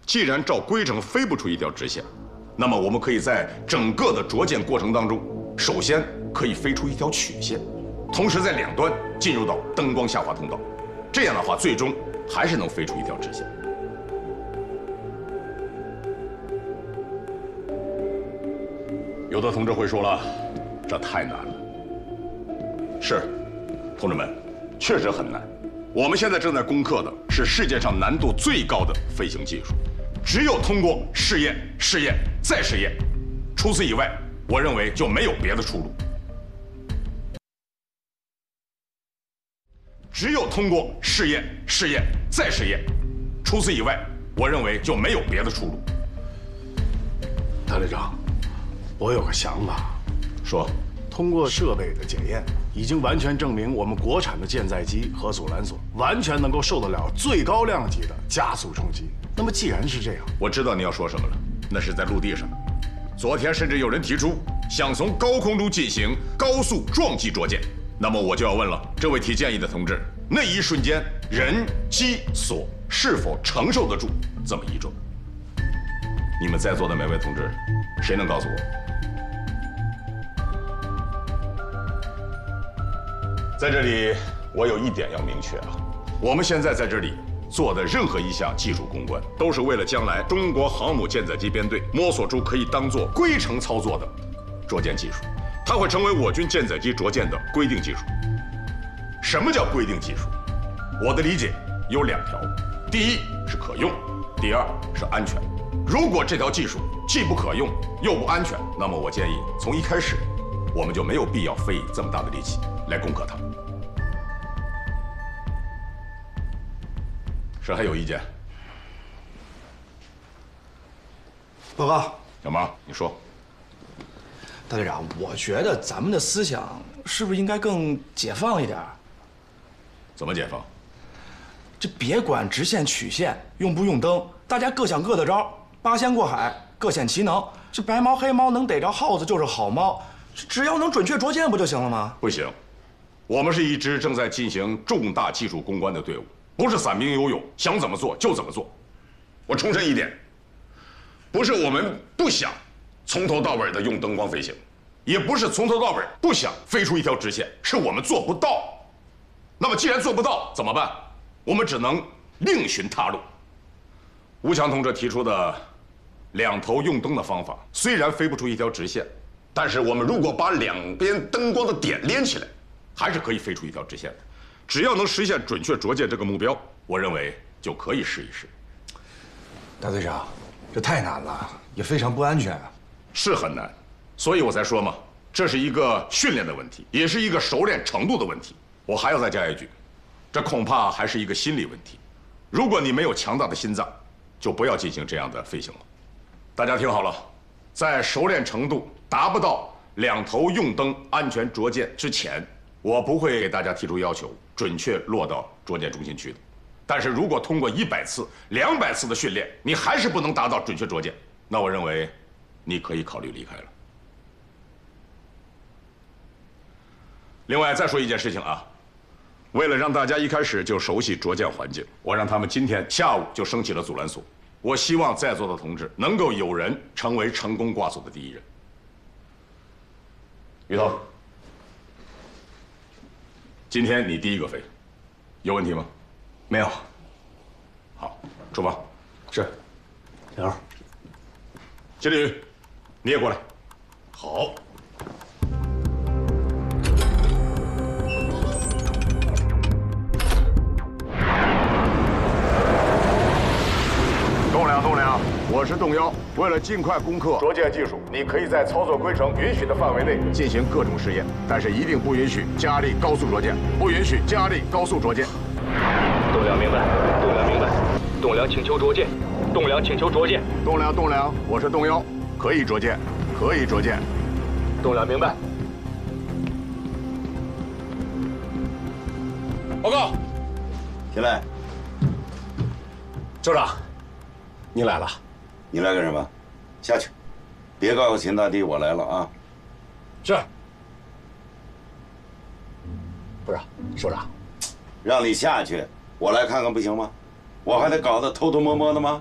既然照规程飞不出一条直线，那么我们可以在整个的着舰过程当中，首先可以飞出一条曲线，同时在两端进入到灯光下滑通道，这样的话，最终还是能飞出一条直线。有的同志会说了，这太难了。是，同志们，确实很难。我们现在正在攻克的是世界上难度最高的飞行技术，只有通过试验、试验再试验，除此以外，我认为就没有别的出路。只有通过试验、试验再试验，除此以外，我认为就没有别的出路。 大队长，我有个想法， 说， 通过设备的检验，已经完全证明我们国产的舰载机和阻拦索完全能够受得了最高量级的加速冲击。那么既然是这样， 我知道你要说什么了，那是在陆地上。昨天甚至有人提出想从高空中进行高速撞击着舰，那么我就要问了，这位提建议的同志，那一瞬间人机所是否承受得住这么一撞？你们在座的每位同志，谁能告诉我？在这里，我有一点要明确啊，我们现在在这里做的任何一项技术攻关，都是为了将来中国航母舰载机编队摸索出可以当做规程操作的着舰技术，它会成为我军舰载机着舰的规定技术。什么叫规定技术？我的理解有两条，第一是可用，第二是安全。如果这条技术既不可用又不安全，那么我建议从一开始我们就没有必要费这么大的力气来攻克它。谁还有意见？ 报告， 小毛，你说。 大队长，我觉得咱们的思想是不是应该更解放一点？ 怎么解放？ 这别管直线曲线用不用灯，大家各想各的招，八仙过海，各显其能。这白猫黑猫能逮着耗子就是好猫，只要能准确着舰不就行了吗？ 不行，我们是一支正在进行重大技术攻关的队伍，不是散兵游勇，想怎么做就怎么做。我重申一点，不是我们不想从头到尾的用灯光飞行，也不是从头到尾不想飞出一条直线，是我们做不到。那么既然做不到，怎么办？我们只能另寻他路。吴强同志提出的两头用灯的方法，虽然飞不出一条直线，但是我们如果把两边灯光的点连起来，还是可以飞出一条直线的。只要能实现准确着舰这个目标，我认为就可以试一试。 大队长，这太难了，也非常不安全啊。 是很难，所以我才说嘛，这是一个训练的问题，也是一个熟练程度的问题。我还要再加一句，这恐怕还是一个心理问题。如果你没有强大的心脏，就不要进行这样的飞行了。大家听好了，在熟练程度达不到两头用灯安全着舰之前，我不会给大家提出要求，准确落到着舰中心去的。但是如果通过100次、200次的训练，你还是不能达到准确着舰，那我认为你可以考虑离开了。另外再说一件事情啊，为了让大家一开始就熟悉着舰环境，我让他们今天下午就升起了阻拦索。我希望在座的同志能够有人成为成功挂索的第一人。于涛，今天你第一个飞，有问题吗？ 没有。 好，出发。 是。 刘， 金立宇，你也过来。好。栋梁，我是动幺。为了尽快攻克着舰技术，你可以在操作规程允许的范围内进行各种试验，但是一定不允许加力高速着舰，不允许加力高速着舰。 栋梁明白，栋梁明白。栋梁请求着舰，栋梁请求着舰。 栋梁，我是动幺，可以着舰，可以着舰。 栋梁明白。 报告， 进来。 首长，您来了。 你来干什么？下去，别告诉秦大帝我来了啊！ 是。不是，首长， 让你下去，我来看看不行吗？我还得搞得偷偷摸摸的吗？